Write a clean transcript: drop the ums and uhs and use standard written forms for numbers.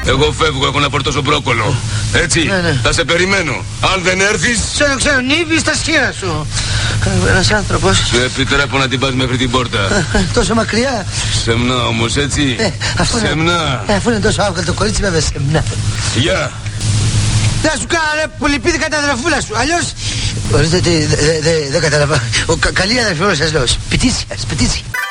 Εγώ φεύγω, έχω να φορτώσω μπρόκολο. Έτσι, Ναι. θα σε περιμένω. Αν δεν έρθεις... Ξέρω, νύβεις στα σχήρα σου. Ένας άνθρωπος. Σου επιτρέπω να την πας μέχρι την πόρτα. Τόσο μακριά. Σεμνά όμως, έτσι. Σεμνά. Αφού είναι τόσο άβγαλο το κορίτσι, βέβαια σεμνά. Γεια. Να σου κάνω ρε που λυπήθηκα την αδερφούλα σου. Αλλιώς... Μπορείτε, δεν κατάλαβα. Καλή αδερφούλα σας λέω. Σπιτίσια.